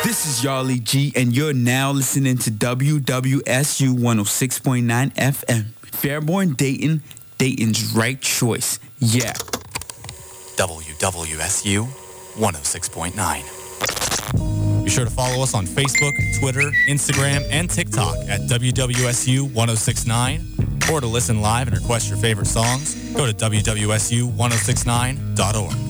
This is Yarly G, and you're now listening to WWSU 106.9 FM. Fairborn, Dayton, Dayton's right choice. Yeah. WWSU 106.9. Be sure to follow us on Facebook, Twitter, Instagram, and TikTok at WWSU 106.9. Or to listen live and request your favorite songs, go to WWSU1069.org.